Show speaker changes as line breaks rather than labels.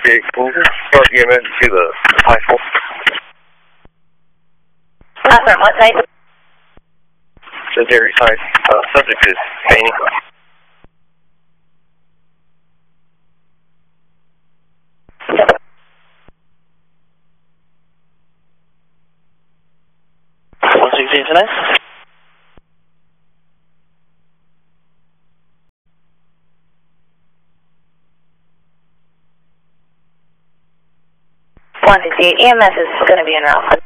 Okay, can you start the event to the rifle?
From what site?
Secondary site. Subject is Fanny.
Tonight? EMS is going to be en route.